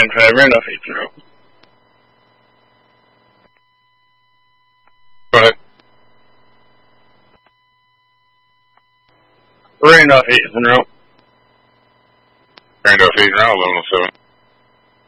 9-5, Randolph 8-0. Go ahead. Randolph 8-0. Randolph 8 round 1107.